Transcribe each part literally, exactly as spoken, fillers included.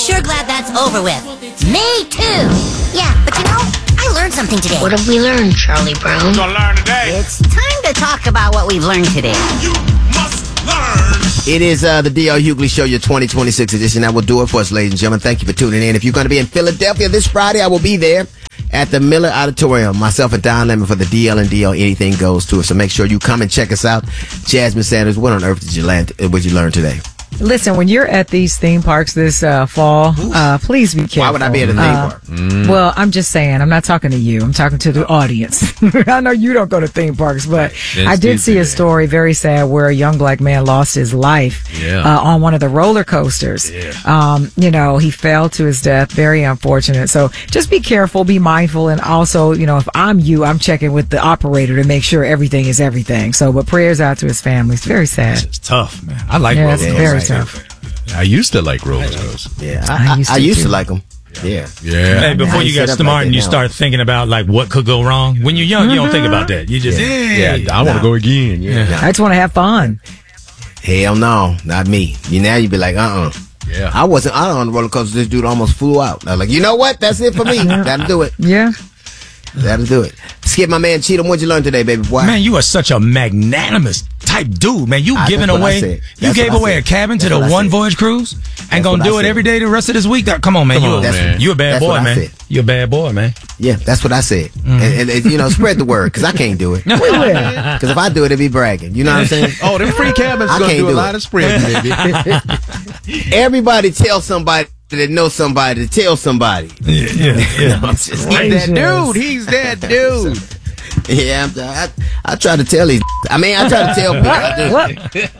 sure glad that's over with. Me too. Yeah, but you know, I learned something today. What have we learned, Charlie Brown? We're gonna learn today. It's time to talk about what we've learned today. You must learn. It is uh, the D L Hughley Show, your twenty twenty-six edition. That will do it for us, ladies and gentlemen. Thank you for tuning in. If you're going to be in Philadelphia this Friday, I will be there at the Miller Auditorium. Myself and Don Lemon for the D L and D L Anything Goes Tour. So make sure you come and check us out. Jasmine Sanders, what on earth did you learn, what you learn today? Listen, when you're at these theme parks this uh, fall, uh, please be careful. Why would I be at a theme uh, park? Mm. Well, I'm just saying. I'm not talking to you. I'm talking to the audience. I know you don't go to theme parks, but I did see a story, very sad, where a young black man lost his life yeah. uh, on one of the roller coasters. Yeah. Um, you know, he fell to his death. Very unfortunate. So just be careful, be mindful, and also, you know, if I'm you, I'm checking with the operator to make sure everything is everything. So, but prayers out to his family. It's very sad. It's tough, man. I like yeah, roller it's coasters. very right. tough. I used to like roller coasters. Yeah, I, I, I used to, used to like them. Yeah. Yeah. Hey, before I you set get up smart like and that you now. start thinking about like what could go wrong. When you're young, you don't think about that. You just, Yeah, yeah, I want to go again. Yeah. Yeah. I just want to have fun. Hell no, not me. You now you be like, uh-uh. Yeah. I wasn't out on the roller coaster. This dude almost flew out. I was like, you know what? That's it for me. That'll do it. Yeah. That'll do it. Skip, my man, Cheatham, what'd you learn today, baby boy? Man, you are such a magnanimous type dude, man. You I- giving that's what I away, said. you That's gave what I away said. a cabin to That's the what I one said. voyage cruise and gonna what do I it said. every day the rest of this week. Come on, man. Come you, on, a, man. you a bad That's boy, what I man. said. You a bad boy, man. Yeah, that's what I said. Mm. And, and, and, you know, spread the word, because I can't do it. We will. Because if I do it, it'd be bragging. You know what I'm saying? Oh, them free cabins I gonna can't do a do lot it. of spreading, baby. Everybody tell somebody that knows somebody to tell somebody. Yeah, yeah, yeah. I'm just- He's that dude. He's that dude. yeah, I'm, I, I try to tell these. I mean, I try to tell people.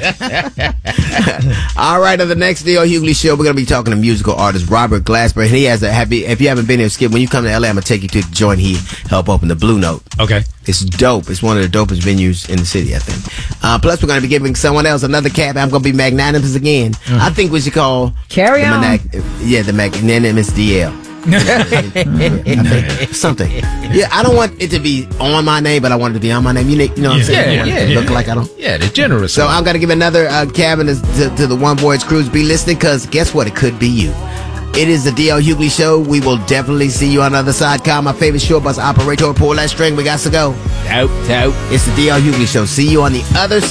I do. All right, on the next D L Hughley Show, we're going to be talking to musical artist Robert Glasper. He has a happy, if you haven't been here, Skip, when you come to L A, I'm going to take you to the joint he helped open, the Blue Note. Okay. It's dope. It's one of the dopest venues in the city, I think. Uh, plus, we're going to be giving someone else another cab. I'm going to be magnanimous again. Mm-hmm. I think we should call Carry the on. Manag- yeah, the magnanimous D L. I think something. Yeah, I don't want it to be on my name, but I want it to be on my name. You know, you know what I'm Yeah, saying? I yeah, want it yeah, to yeah. look like I don't. Yeah, the generous. So one. I'm going to give another uh, cabin to, to, to the One Voyage Cruise. Be listening, because guess what? It could be you. It is the D L Hughley Show. We will definitely see you on the other side. Kyle, my favorite short bus operator. Pull that string. We got to go. out, out. It's the D L Hughley Show. See you on the other side.